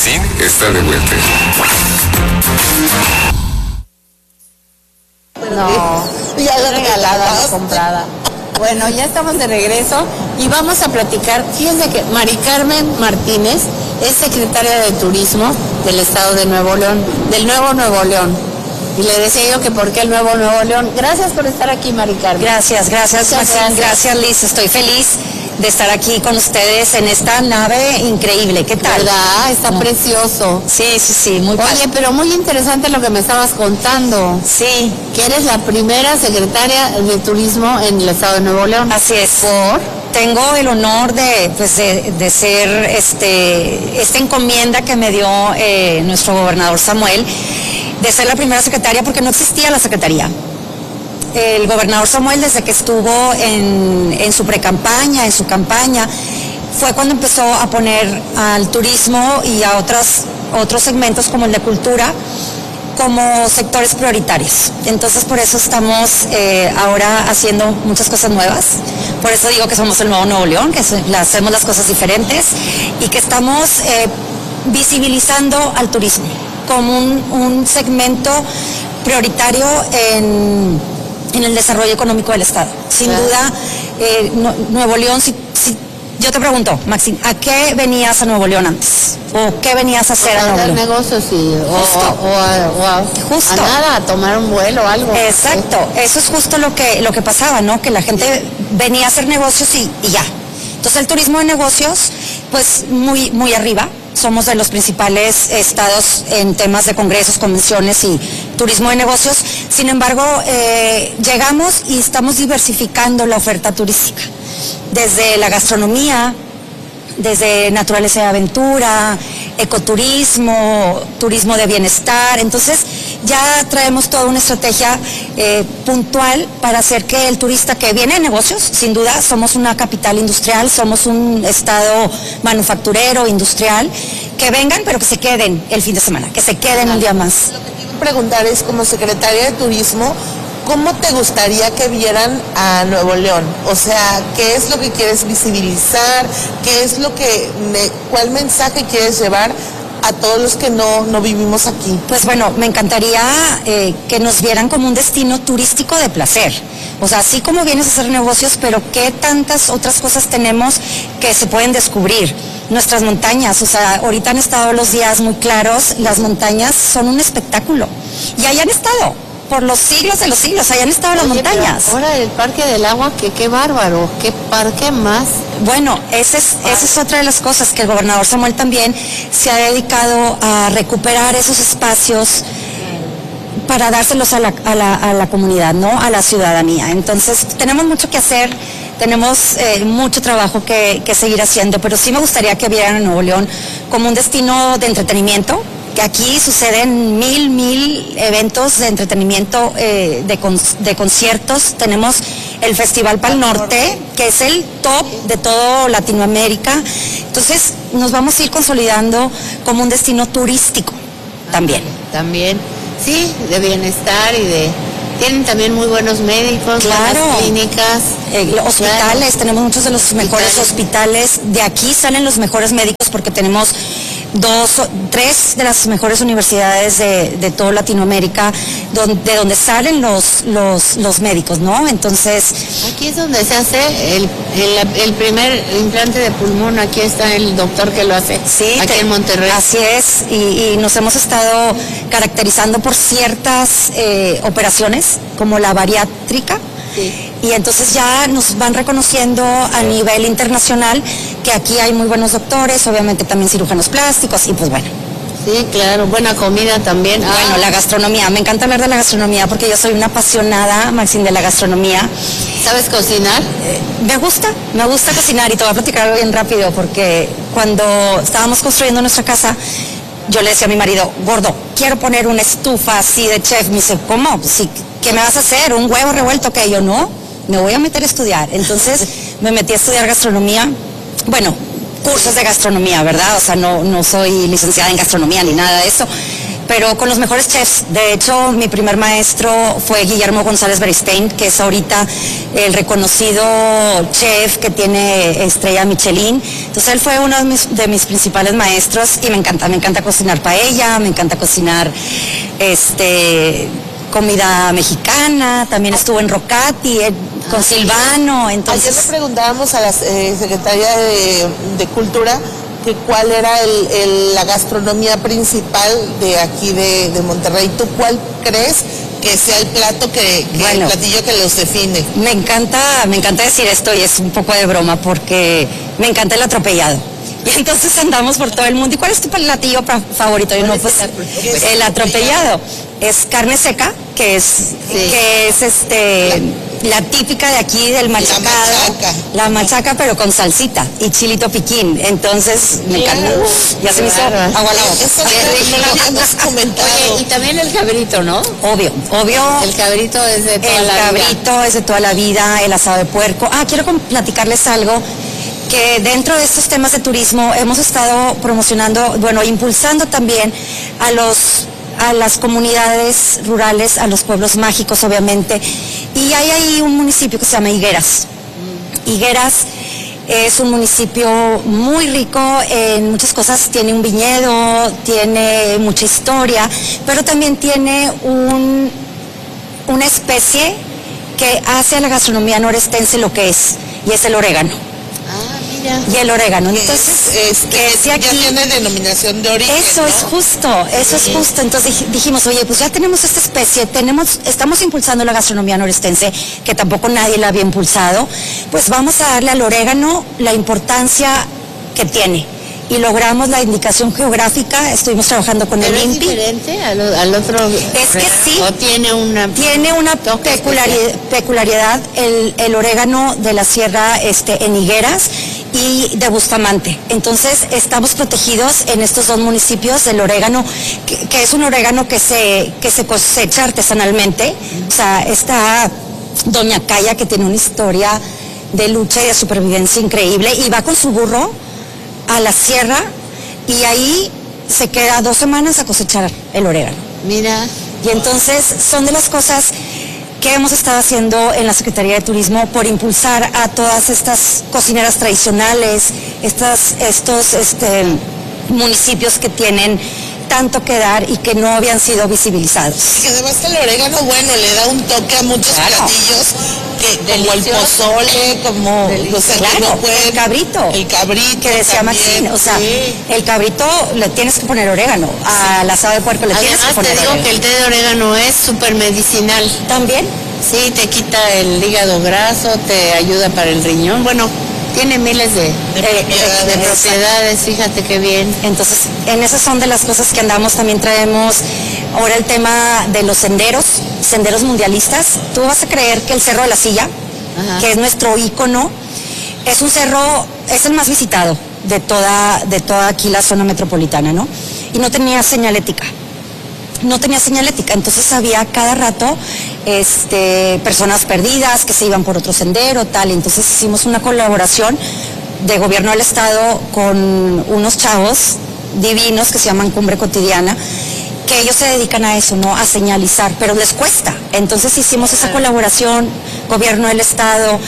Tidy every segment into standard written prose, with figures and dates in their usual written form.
Maxine está de vuelta. No, ya la regalada, comprada. Bueno, ya estamos de regreso y vamos a platicar. Fíjense que Mari Carmen Martínez es secretaria de Turismo del Estado de Nuevo León, del Nuevo Nuevo León. Y le decía yo que por qué el Nuevo Nuevo León. Gracias por estar aquí, Mari Carmen. Gracias, Maxine. Gracias, Liz. Estoy feliz de estar aquí con ustedes en esta nave increíble. ¿Qué tal? ¿Verdad? Está precioso. Sí, muy padre. Oye, pero muy interesante lo que me estabas contando. Sí. Que eres la primera secretaria de Turismo en el Estado de Nuevo León. Así es. Tengo el honor de ser esta encomienda que me dio nuestro gobernador Samuel, de ser la primera secretaria, porque no existía la secretaría. El gobernador Samuel, desde que estuvo en su precampaña, en su campaña, fue cuando empezó a poner al turismo y a otros segmentos como el de cultura como sectores prioritarios. Entonces, por eso estamos ahora haciendo muchas cosas nuevas. Por eso digo que somos el Nuevo Nuevo León, que hacemos las cosas diferentes y que estamos visibilizando al turismo como un segmento prioritario en el desarrollo económico del Estado. Sin duda, Nuevo León, si yo te pregunto, Maxine, ¿a qué venías a Nuevo León antes? ¿O qué venías a hacer a Nuevo León? Negocios Justo. A nada, a tomar un vuelo o algo. Exacto, eso es justo lo que pasaba, ¿no? Que la gente venía a hacer negocios y ya. Entonces el turismo de negocios, pues muy, muy arriba. Somos de los principales estados en temas de congresos, convenciones y turismo de negocios. Sin embargo, llegamos y estamos diversificando la oferta turística. Desde la gastronomía, desde naturaleza y aventura, ecoturismo, turismo de bienestar. Entonces, ya traemos toda una estrategia puntual para hacer que el turista que viene de negocios, sin duda, somos una capital industrial, somos un estado manufacturero, industrial, que vengan, pero que se queden el fin de semana, que se queden un día más. Lo que te iba a preguntar es, como secretaria de Turismo, ¿cómo te gustaría que vieran a Nuevo León? O sea, ¿qué es lo que quieres visibilizar? ¿Qué es cuál mensaje quieres llevar a todos los que no vivimos aquí? Pues bueno, me encantaría que nos vieran como un destino turístico de placer. O sea, así como vienes a hacer negocios, pero qué tantas otras cosas tenemos que se pueden descubrir. Nuestras montañas, o sea, ahorita han estado los días muy claros, las montañas son un espectáculo. Y ahí han estado. Por los siglos de los siglos, allá han estado las montañas. Ahora el Parque del Agua, que qué bárbaro, qué parque más. Bueno, esa es otra de las cosas, que el gobernador Samuel también se ha dedicado a recuperar esos espacios para dárselos a la comunidad, ¿no? A la ciudadanía. Entonces, tenemos mucho que hacer, tenemos mucho trabajo que seguir haciendo, pero sí me gustaría que vieran a Nuevo León como un destino de entretenimiento, que aquí suceden mil eventos de entretenimiento, de conciertos. Tenemos el Festival Pal Norte, que es el top de todo Latinoamérica. Entonces, nos vamos a ir consolidando como un destino turístico también. También, sí, de bienestar tienen también muy buenos médicos, claro, buenas clínicas. Hospitales, claro. Tenemos muchos de los mejores hospitales. De aquí salen los mejores médicos porque tenemos tres de las mejores universidades de toda Latinoamérica, de donde salen los médicos, ¿no? Entonces... Aquí es donde se hace el primer implante de pulmón, aquí está el doctor que lo hace, sí, aquí en Monterrey. Así es, y nos hemos estado caracterizando por ciertas operaciones, como la bariátrica. Sí. Y entonces ya nos van reconociendo a nivel internacional que aquí hay muy buenos doctores, obviamente también cirujanos plásticos y pues bueno. Sí, claro, buena comida también. Bueno, la gastronomía, me encanta hablar de la gastronomía porque yo soy una apasionada, Maxine, de la gastronomía. ¿Sabes cocinar? Me gusta cocinar y te voy a platicar algo bien rápido porque cuando estábamos construyendo nuestra casa, yo le decía a mi marido, gordo, quiero poner una estufa así de chef. Me dice, ¿cómo? Sí, ¿qué me vas a hacer? ¿Un huevo revuelto? Que yo no, me voy a meter a estudiar. Entonces me metí a estudiar gastronomía. Bueno, cursos de gastronomía, ¿verdad? O sea, no soy licenciada en gastronomía ni nada de eso. pero con los mejores chefs. De hecho, mi primer maestro fue Guillermo González Beristain, que es ahorita el reconocido chef que tiene estrella Michelin. Entonces él fue uno de mis principales maestros y me encanta cocinar paella, me encanta cocinar comida mexicana, también estuvo en Rocati, con Silvano. Entonces ayer le preguntábamos a la secretaria de Cultura que cuál era la gastronomía principal de aquí de Monterrey. ¿Tú cuál crees que sea el plato el platillo que los define? Me encanta decir esto y es un poco de broma porque me encanta el atropellado. Y entonces andamos por todo el mundo. ¿Y cuál es tu platillo favorito? Y no, pues el atropellado es carne seca, que es la típica de aquí del machacado, la machaca pero con salsita y chilito piquín. Entonces me encanta. Ya se me hizo agua la boca. Eso no lo habíamos comentado. Oye, y también el cabrito, ¿no? Obvio. El cabrito es de toda la vida. El cabrito es de toda la vida, el asado de puerco. Quiero platicarles algo que dentro de estos temas de turismo hemos estado promocionando, impulsando también a las comunidades rurales, a los pueblos mágicos, obviamente. Y hay ahí un municipio que se llama Higueras. Higueras es un municipio muy rico en muchas cosas. Tiene un viñedo, tiene mucha historia, pero también tiene una especie que hace a la gastronomía norestense lo que es, y es el orégano. Y el orégano, entonces ya tiene denominación de origen. Eso es justo. Entonces dijimos, oye, pues ya tenemos esta especie, estamos impulsando la gastronomía norestense, que tampoco nadie la había impulsado, pues vamos a darle al orégano la importancia que tiene. Y logramos la indicación geográfica, estuvimos trabajando con el INPI. ¿Es diferente al otro? Es que sí. ¿O tiene una peculiaridad el orégano de la sierra en Higueras y de Bustamante. Entonces estamos protegidos en estos dos municipios del orégano, que es un orégano que se cosecha artesanalmente. O sea, está Doña Calla, que tiene una historia de lucha y de supervivencia increíble, y va con su burro a la sierra y ahí se queda 2 semanas a cosechar el orégano. Mira. Y entonces son de las cosas que hemos estado haciendo en la Secretaría de Turismo por impulsar a todas estas cocineras tradicionales, estos municipios que tienen tanto que dar y que no habían sido visibilizados. Y que además el orégano, le da un toque a muchos platillos, como el pozole, como el cabrito que decía Maxine, el cabrito le tienes que poner orégano, al asado de puerco le tienes que poner orégano. Además te digo que el té de orégano es súper medicinal. ¿También? Sí, te quita el hígado graso, te ayuda para el riñón, tiene miles de propiedades, fíjate qué bien. Entonces, en esas son de las cosas que andamos. También traemos ahora el tema de los senderos mundialistas. Tú vas a creer que el Cerro de la Silla, que es nuestro ícono, es un cerro, es el más visitado de toda aquí la zona metropolitana, ¿no? Y no tenía señalética. Entonces había cada rato personas perdidas que se iban por otro sendero, tal. Entonces hicimos una colaboración de gobierno del estado con unos chavos divinos que se llaman Cumbre Cotidiana, que ellos se dedican a eso, ¿no? A señalizar, pero les cuesta. Entonces hicimos esa colaboración, gobierno del estado,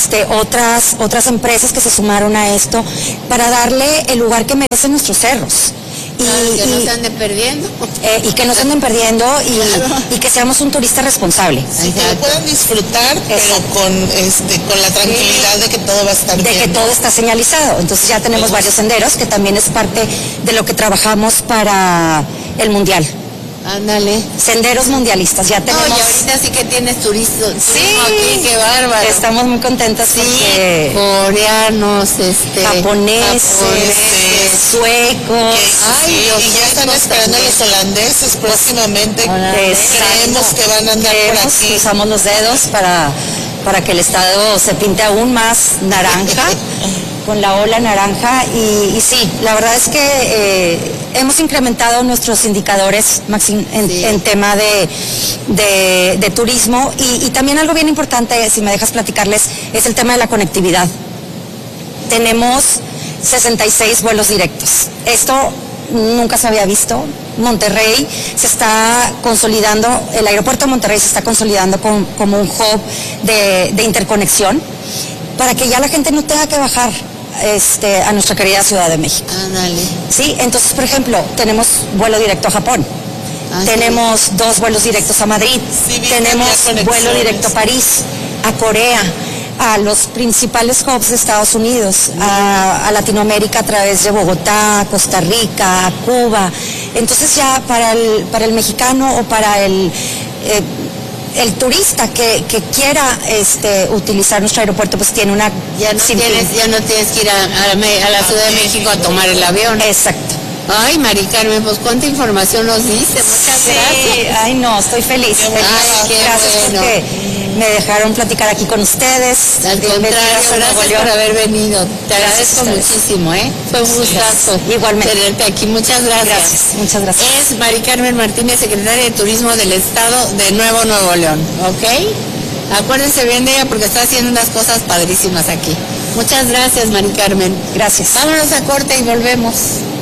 otras empresas que se sumaron a esto, para darle el lugar que merecen nuestros cerros. Que no se anden perdiendo. Y que no se anden perdiendo y que seamos un turista responsable. Sí, que lo puedan disfrutar, pero con la tranquilidad de que todo va a estar bien. De que todo está señalizado. Entonces ya tenemos varios senderos, que también es parte de lo que trabajamos para el Mundial. Ándale. Senderos mundialistas, ya tenemos. Y ahorita sí que tienes turismo aquí, qué bárbaro. Estamos muy contentas porque coreanos, japoneses, suecos. Y ya están esperando los holandeses próximamente. Creemos que van a andar por aquí. Usamos los dedos para que el estado se pinte aún más naranja. Con la ola naranja y sí, la verdad es que hemos incrementado nuestros indicadores, Maxine, en tema de turismo y también algo bien importante, si me dejas platicarles, es el tema de la conectividad. Tenemos 66 vuelos directos. Esto nunca se había visto. Monterrey se está consolidando, el aeropuerto de Monterrey se está consolidando como un hub de interconexión para que ya la gente no tenga que bajar a nuestra querida Ciudad de México. Ándale. Sí, entonces, por ejemplo, tenemos vuelo directo a Japón. Tenemos 2 vuelos directos a Madrid. Sí, tenemos vuelo directo a París, a Corea, a los principales hubs de Estados Unidos, a Latinoamérica a través de Bogotá, Costa Rica, a Cuba. Entonces ya para el mexicano o para el turista que quiera utilizar nuestro aeropuerto, pues tiene una... Ya no tienes que ir a la Ciudad de México a tomar el avión. Exacto. Ay, Mari Carmen, pues cuánta información nos dice. Muchas gracias. Ay, no, estoy feliz. Ay, qué gracias bueno. porque me dejaron platicar aquí con ustedes. Al contrario, gracias por haber venido. Te agradezco muchísimo, ¿eh? Fue un gustazo. Igualmente. Tenerte aquí. Muchas gracias. Muchas gracias. Es Mari Carmen Martínez, secretaria de Turismo del Estado de Nuevo León, ¿ok? Acuérdense bien de ella porque está haciendo unas cosas padrísimas aquí. Muchas gracias, Mari Carmen. Gracias. Vámonos a corte y volvemos.